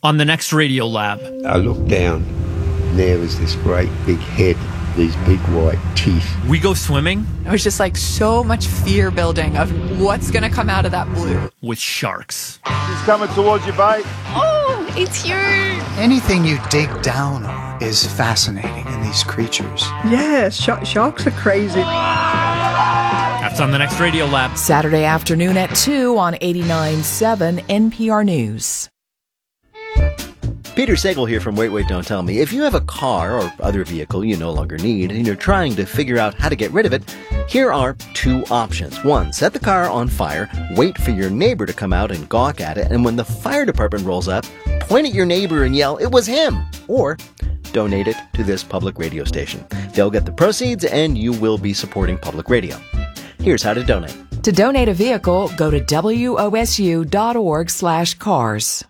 on the next Radio Lab. I looked down, and there was this great big head, these big white teeth. We go swimming. It was just like so much fear building of what's going to come out of that blue. With sharks. He's coming towards you, bait. Oh, it's huge. Anything you dig down on is fascinating in these creatures. Yeah, sharks are crazy. That's on the next Radio Lab. Saturday afternoon at 2 on 89.7 NPR News. Peter Sagal here from Wait, Don't Tell Me. If you have a car or other vehicle you no longer need and you're trying to figure out how to get rid of it, here are two options. One, set the car on fire, wait for your neighbor to come out and gawk at it, and when the fire department rolls up, point at your neighbor and yell, "It was him!" Or donate it to this public radio station. They'll get the proceeds and you will be supporting public radio. Here's how to donate. To donate a vehicle, go to wosu.org/cars.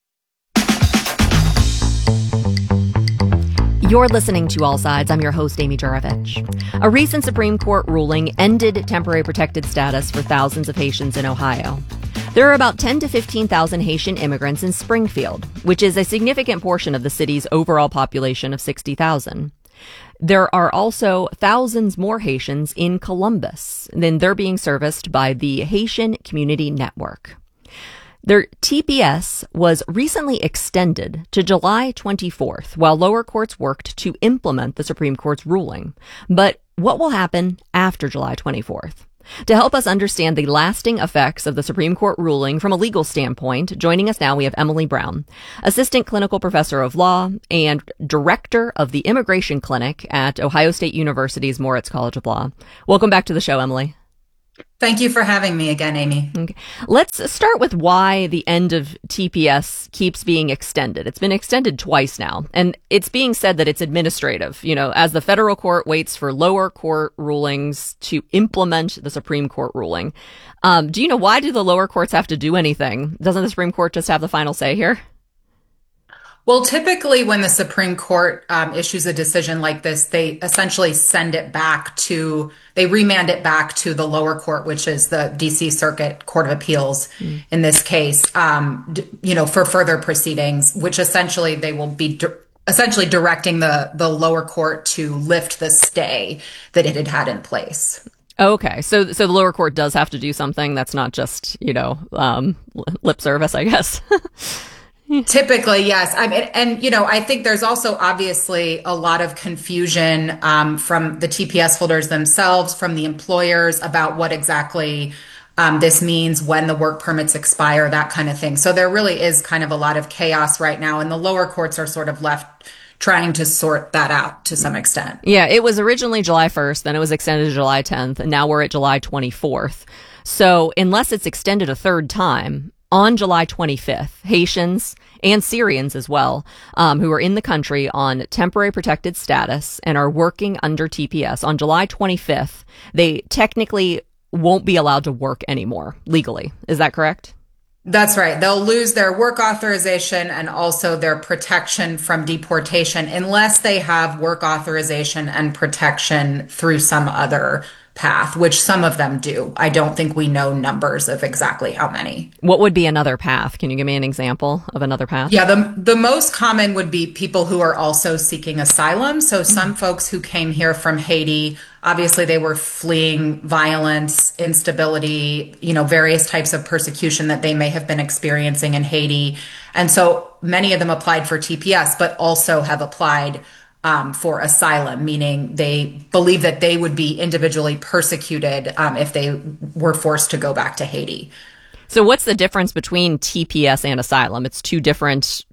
You're listening to All Sides. I'm your host, Amy Juravich. A recent Supreme Court ruling ended temporary protected status for thousands of Haitians in Ohio. There are about 10 to 15,000 Haitian immigrants in Springfield, which is a significant portion of the city's overall population of 60,000. There are also thousands more Haitians in Columbus, and they're being serviced by the Haitian Community Network. Their TPS was recently extended to July 24th, while lower courts worked to implement the Supreme Court's ruling. But what will happen after July 24th? To help us understand the lasting effects of the Supreme Court ruling from a legal standpoint, joining us now we have Emily Brown, Assistant Clinical Professor of Law and Director of the Immigration Clinic at Ohio State University's Moritz College of Law. Welcome back to the show, Emily. Thank you for having me again, Amy. Okay. Let's start with why the end of TPS keeps being extended. It's been extended twice now, and it's being said that it's administrative, as the federal court waits for lower court rulings to implement the Supreme Court ruling. Do you know why do the lower courts have to do anything? Doesn't the Supreme Court just have the final say here? Well, typically when the Supreme Court issues a decision like this, they essentially remand it back to the lower court, which is the D.C. Circuit Court of Appeals in this case, for further proceedings, which essentially they will be essentially directing the lower court to lift the stay that it had had in place. Okay, so the lower court does have to do something. That's not just, lip service, I guess. Typically, yes. I think there's also obviously a lot of confusion from the TPS holders themselves, from the employers about what exactly this means, when the work permits expire, that kind of thing. So there really is kind of a lot of chaos right now, and the lower courts are sort of left trying to sort that out to some extent. Yeah, it was originally July 1st, then it was extended to July 10th, and now we're at July 24th. So unless it's extended a third time, on July 25th, Haitians and Syrians as well, who are in the country on temporary protected status and are working under TPS, on July 25th, they technically won't be allowed to work anymore legally. Is that correct? That's right. They'll lose their work authorization and also their protection from deportation unless they have work authorization and protection through some other path, which some of them do. I don't think we know numbers of exactly how many. What would be another path? Can you give me an example of another path? Yeah, the most common would be people who are also seeking asylum. So some folks who came here from Haiti, obviously they were fleeing violence, instability, various types of persecution that they may have been experiencing in Haiti. And so many of them applied for TPS, but also have applied for asylum, meaning they believe that they would be individually persecuted if they were forced to go back to Haiti. So what's the difference between TPS and asylum? It's two different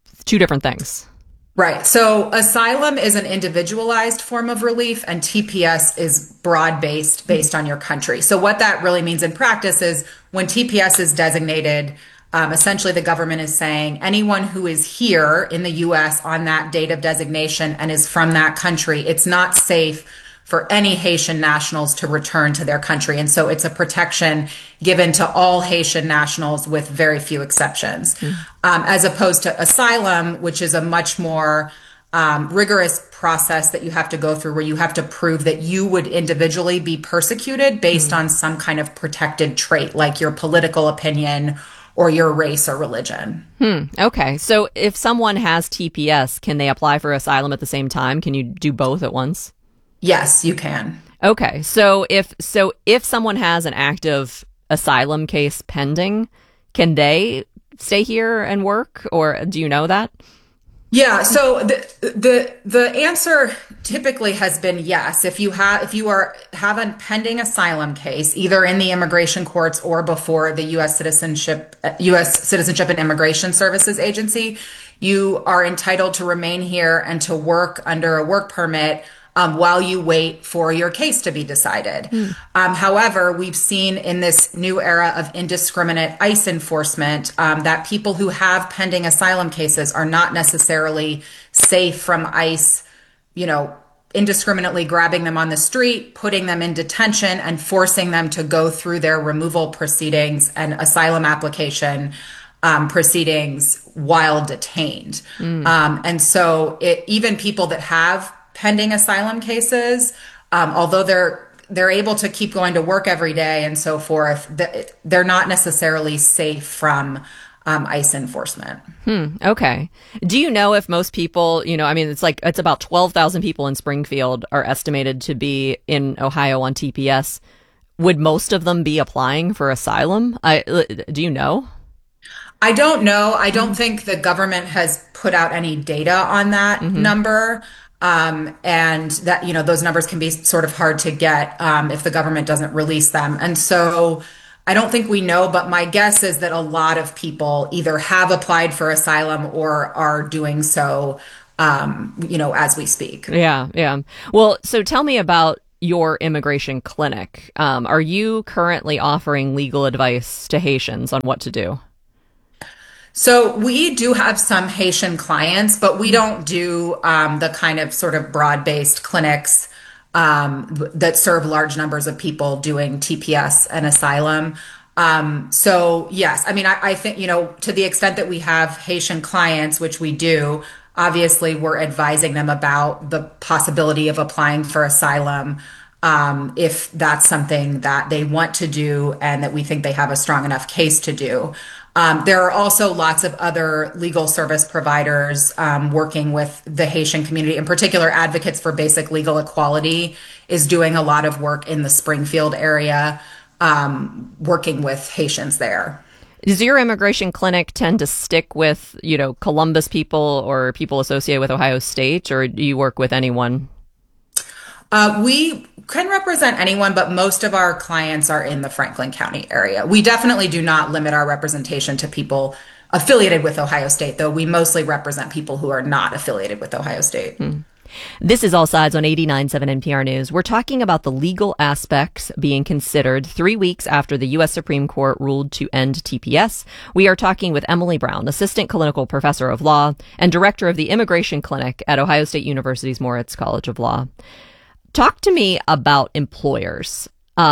things. Right. So asylum is an individualized form of relief, and TPS is broad-based, based on your country. So what that really means in practice is when TPS is designated, essentially the government is saying anyone who is here in the U.S. on that date of designation and is from that country, it's not safe for any Haitian nationals to return to their country. And so it's a protection given to all Haitian nationals with very few exceptions, as opposed to asylum, which is a much more rigorous process that you have to go through, where you have to prove that you would individually be persecuted based on some kind of protected trait, like your political opinion or your race or religion. Okay. So if someone has TPS, can they apply for asylum at the same time? Can you do both at once? Yes, you can. Okay. So if someone has an active asylum case pending, can they stay here and work, or do you know that? Yeah, so the answer typically has been yes. If you have a pending asylum case, either in the immigration courts or before the U.S. Citizenship and Immigration Services Agency, you are entitled to remain here and to work under a work permit while you wait for your case to be decided. However, we've seen in this new era of indiscriminate ICE enforcement that people who have pending asylum cases are not necessarily safe from ICE, indiscriminately grabbing them on the street, putting them in detention, and forcing them to go through their removal proceedings and asylum application proceedings while detained. And so even people that have pending asylum cases, although they're able to keep going to work every day and so forth, they're not necessarily safe from ICE enforcement. Okay. Do you know if most people, it's about 12,000 people in Springfield are estimated to be in Ohio on TPS. Would most of them be applying for asylum? Do you know? I don't know. I don't think the government has put out any data on that number. And that, those numbers can be sort of hard to get if the government doesn't release them. And so I don't think we know, but my guess is that a lot of people either have applied for asylum or are doing so, as we speak. Yeah. Well, so tell me about your immigration clinic. Are you currently offering legal advice to Haitians on what to do? So we do have some Haitian clients, but we don't do the kind of sort of broad-based clinics that serve large numbers of people doing TPS and asylum. So yes, I think, to the extent that we have Haitian clients, which we do, obviously we're advising them about the possibility of applying for asylum if that's something that they want to do and that we think they have a strong enough case to do. There are also lots of other legal service providers working with the Haitian community. In particular, Advocates for Basic Legal Equality is doing a lot of work in the Springfield area, working with Haitians there. Does your immigration clinic tend to stick with, Columbus people or people associated with Ohio State, or do you work with anyone? We can represent anyone, but most of our clients are in the Franklin County area. We definitely do not limit our representation to people affiliated with Ohio State, though we mostly represent people who are not affiliated with Ohio State. This is All Sides on 89.7 NPR News. We're talking about the legal aspects being considered 3 weeks after the U.S. Supreme Court ruled to end TPS. We are talking with Emily Brown, Assistant Clinical Professor of Law and Director of the Immigration Clinic at Ohio State University's Moritz College of Law. Talk to me about employers.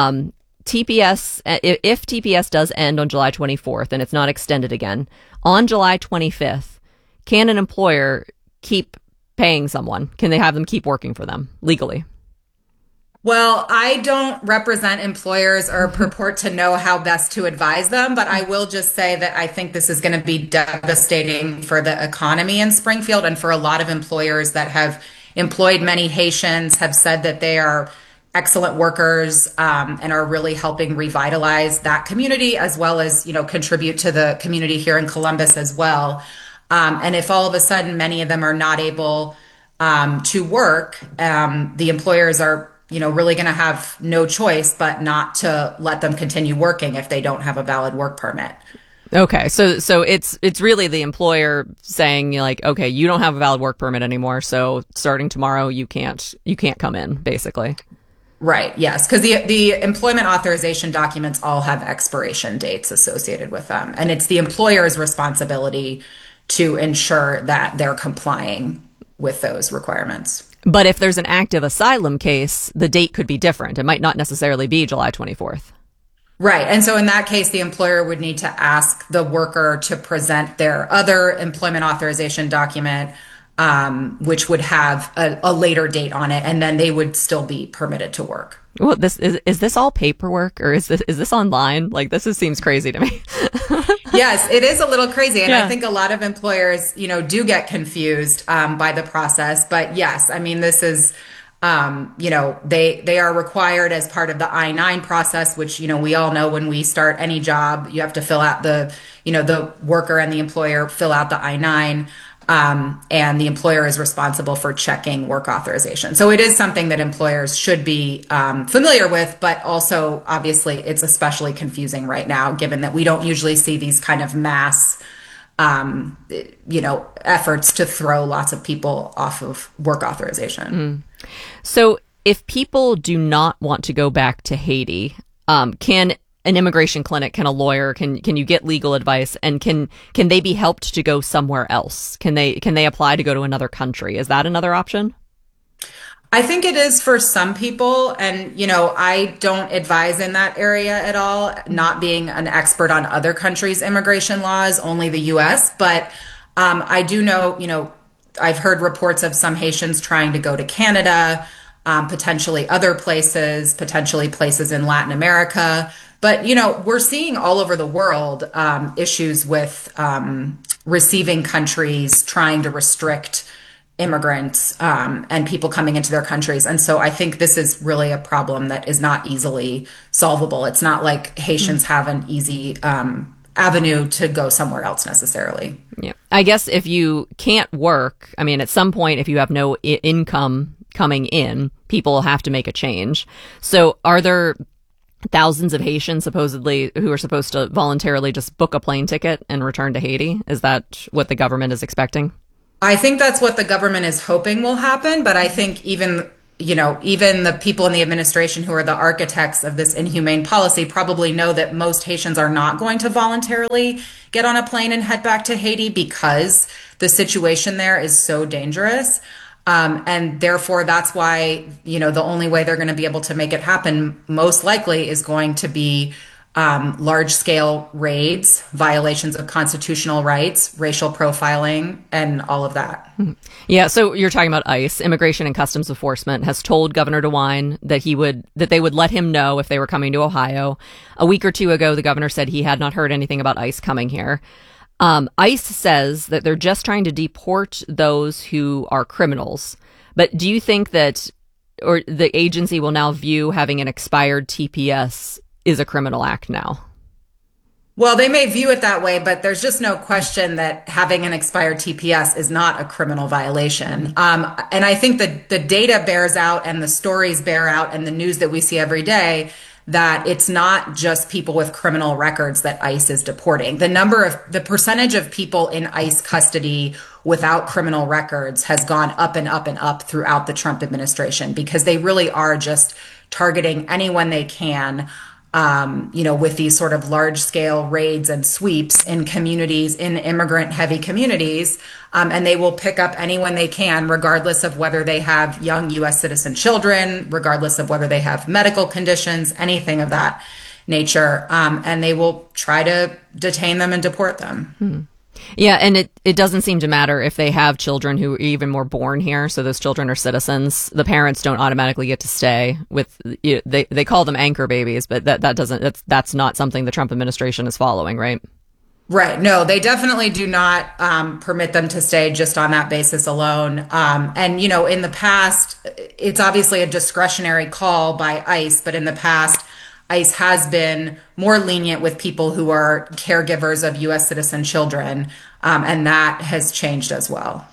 TPS, if TPS does end on July 24th and it's not extended again, on July 25th, can an employer keep paying someone? Can they have them keep working for them legally? Well, I don't represent employers or purport to know how best to advise them, but I will just say that I think this is going to be devastating for the economy in Springfield and for a lot of employers that have employed many Haitians, have said that they are excellent workers and are really helping revitalize that community, as well as, contribute to the community here in Columbus as well. And if all of a sudden many of them are not able to work, the employers are, really going to have no choice but not to let them continue working if they don't have a valid work permit. Okay, so it's really the employer saying, okay, you don't have a valid work permit anymore, so starting tomorrow you can't come in, basically. Right. Yes, because the employment authorization documents all have expiration dates associated with them, and it's the employer's responsibility to ensure that they're complying with those requirements. But if there's an active asylum case, the date could be different. It might not necessarily be July 24th. Right. And so in that case, the employer would need to ask the worker to present their other employment authorization document, which would have a later date on it, and then they would still be permitted to work. Well, is this all paperwork, or is this online? This seems crazy to me. Yes, it is a little crazy. And Yeah. I think a lot of employers, do get confused by the process. But yes, I mean, this is, they are required as part of the I-9 process, which, we all know when we start any job, you have to fill out the worker and the employer fill out the I-9. And the employer is responsible for checking work authorization. So it is something that employers should be familiar with, but also obviously it's especially confusing right now, given that we don't usually see these kind of mass, efforts to throw lots of people off of work authorization. So if people do not want to go back to Haiti, can an immigration clinic, can a lawyer, can you get legal advice, and can they be helped to go somewhere else? Can they apply to go to another country? Is that another option? I think it is for some people. And, I don't advise in that area at all, not being an expert on other countries' immigration laws, only the US. But I do know, I've heard reports of some Haitians trying to go to Canada, potentially other places, potentially places in Latin America. But, we're seeing all over the world issues with receiving countries trying to restrict immigrants and people coming into their countries. And so I think this is really a problem that is not easily solvable. It's not like Haitians have an easy avenue to go somewhere else necessarily. Yeah. I guess if you can't work, I mean, at some point, if you have no income coming in, people have to make a change. So are there thousands of Haitians supposedly who are supposed to voluntarily just book a plane ticket and return to Haiti? Is that what the government is expecting? I think that's what the government is hoping will happen. But I think even the people in the administration who are the architects of this inhumane policy probably know that most Haitians are not going to voluntarily get on a plane and head back to Haiti because the situation there is so dangerous. And therefore, that's why, the only way they're going to be able to make it happen most likely is going to be large scale raids, violations of constitutional rights, racial profiling, and all of that. Yeah. So you're talking about ICE. Immigration and Customs Enforcement has told Governor DeWine that they would let him know if they were coming to Ohio. A week or two ago, the governor said he had not heard anything about ICE coming here. ICE says that they're just trying to deport those who are criminals. But do you think that, or the agency will now view having an expired TPS is a criminal act now? Well, they may view it that way, but there's just no question that having an expired TPS is not a criminal violation. And I think that the data bears out and the stories bear out and the news that we see every day that it's not just people with criminal records that ICE is deporting. The percentage of people in ICE custody without criminal records has gone up and up and up throughout the Trump administration because they really are just targeting anyone they can, with these sort of large scale raids and sweeps in communities, in immigrant heavy communities. And they will pick up anyone they can, regardless of whether they have young U.S. citizen children, regardless of whether they have medical conditions, anything of that nature. And they will try to detain them and deport them. Yeah, and it doesn't seem to matter if they have children who even were born here, so those children are citizens. The parents don't automatically get to stay with. They call them anchor babies, but that's not something the Trump administration is following, right? Right. No, they definitely do not permit them to stay just on that basis alone. And in the past, it's obviously a discretionary call by ICE, but in the past, ICE has been more lenient with people who are caregivers of U.S. citizen children, and that has changed as well.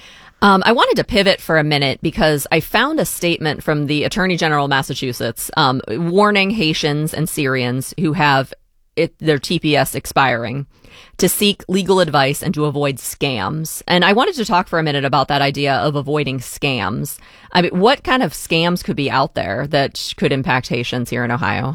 I wanted to pivot for a minute because I found a statement from the Attorney General of Massachusetts warning Haitians and Syrians who have their TPS expiring to seek legal advice and to avoid scams. And I wanted to talk for a minute about that idea of avoiding scams. I mean, what kind of scams could be out there that could impact Haitians here in Ohio?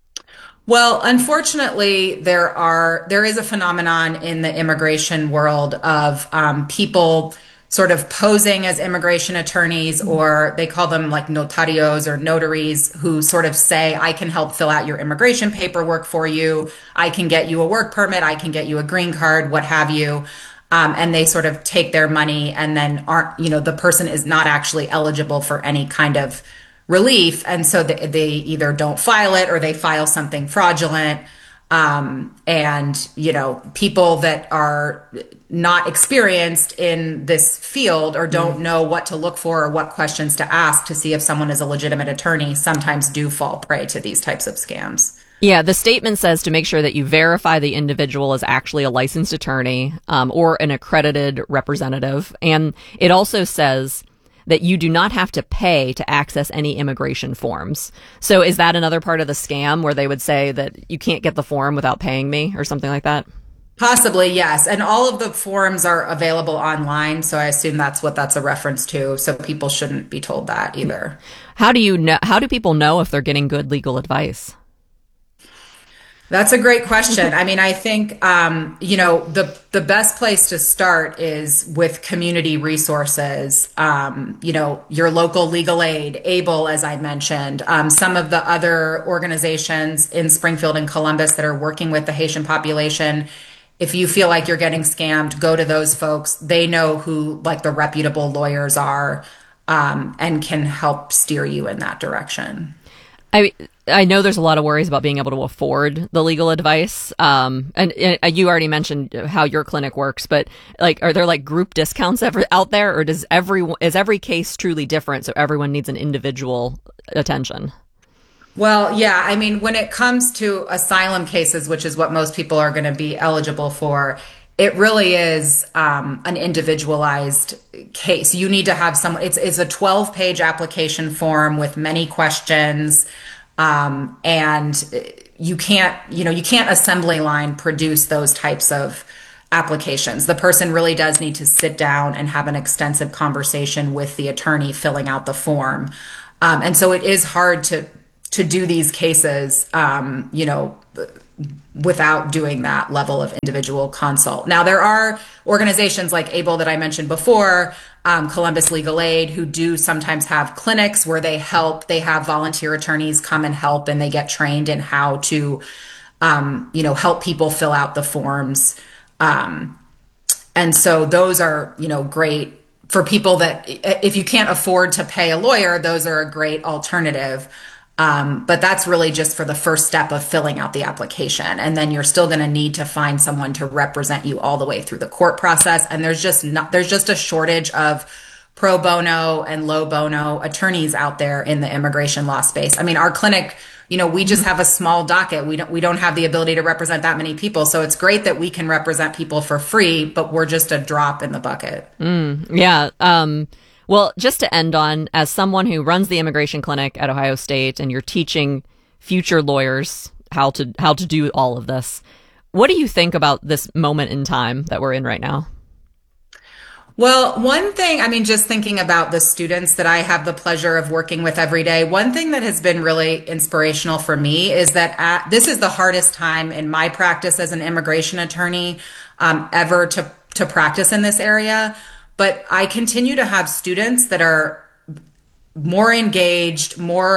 Well, unfortunately, there is a phenomenon in the immigration world of people sort of posing as immigration attorneys, or they call them like notarios or notaries, who sort of say, I can help fill out your immigration paperwork for you. I can get you a work permit. I can get you a green card, what have you. And they sort of take their money and then the person is not actually eligible for any kind of relief. And so they either don't file it or they file something fraudulent. And, people that are not experienced in this field or don't know what to look for or what questions to ask to see if someone is a legitimate attorney sometimes do fall prey to these types of scams. Yeah, the statement says to make sure that you verify the individual is actually a licensed attorney or an accredited representative. And it also says that you do not have to pay to access any immigration forms. So is that another part of the scam where they would say that you can't get the form without paying me or something like that? Possibly, yes. And all of the forms are available online. So I assume that's what that's a reference to. So people shouldn't be told that either. How do people know if they're getting good legal advice? That's a great question. I mean, I think, the best place to start is with community resources, your local legal aid, ABLE, as I mentioned, some of the other organizations in Springfield and Columbus that are working with the Haitian population. If you feel like you're getting scammed, go to those folks. They know who the reputable lawyers are, and can help steer you in that direction. I know there's a lot of worries about being able to afford the legal advice. And you already mentioned how your clinic works, but are there group discounts out there, or is every case truly different? So everyone needs an individual attention? Well, yeah. I mean, when it comes to asylum cases, which is what most people are going to be eligible for, it really is an individualized case. You need to have it's a 12-page application form with many questions. And you can't assembly line produce those types of applications. The person really does need to sit down and have an extensive conversation with the attorney filling out the form. And so it is hard to do these cases, without doing that level of individual consult. Now, there are organizations like ABLE that I mentioned before, Columbus Legal Aid, who do sometimes have clinics where they have volunteer attorneys come and help, and they get trained in how to, help people fill out the forms. And so those are, great for people that if you can't afford to pay a lawyer, those are a great alternative. But that's really just for the first step of filling out the application. And then you're still going to need to find someone to represent you all the way through the court process. And there's just a shortage of pro bono and low bono attorneys out there in the immigration law space. I mean, our clinic, we just have a small docket. We don't have the ability to represent that many people. So it's great that we can represent people for free, but we're just a drop in the bucket. Yeah. Well, just to end on, as someone who runs the immigration clinic at Ohio State, and you're teaching future lawyers how to do all of this, what do you think about this moment in time that we're in right now? Well, one thing, just thinking about the students that I have the pleasure of working with every day, one thing that has been really inspirational for me is that this is the hardest time in my practice as an immigration attorney ever to practice in this area. But I continue to have students that are more engaged,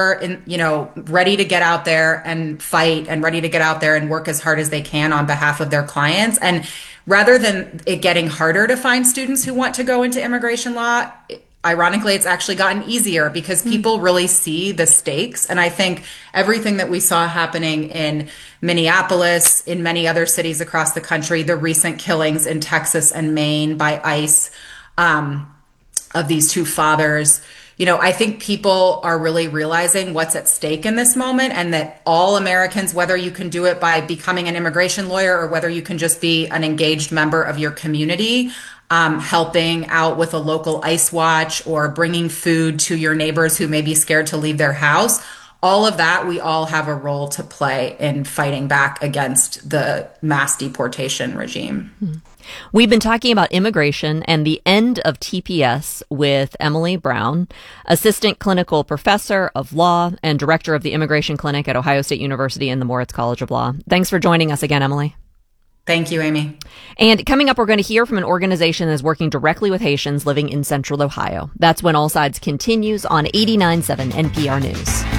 ready to get out there and fight, and ready to get out there and work as hard as they can on behalf of their clients. And rather than it getting harder to find students who want to go into immigration law, ironically, it's actually gotten easier because people really see the stakes. And I think everything that we saw happening in Minneapolis, in many other cities across the country, the recent killings in Texas and Maine by ICE, of these two fathers, I think people are really realizing what's at stake in this moment, and that all Americans, whether you can do it by becoming an immigration lawyer or whether you can just be an engaged member of your community, helping out with a local ICE watch or bringing food to your neighbors who may be scared to leave their house, all of that, we all have a role to play in fighting back against the mass deportation regime. We've been talking about immigration and the end of TPS with Emily Brown, Assistant Clinical Professor of Law and Director of the Immigration Clinic at Ohio State University and the Moritz College of Law. Thanks for joining us again, Emily. Thank you, Amy. And coming up, we're going to hear from an organization that is working directly with Haitians living in Central Ohio. That's When All Sides continues on 89.7 NPR News.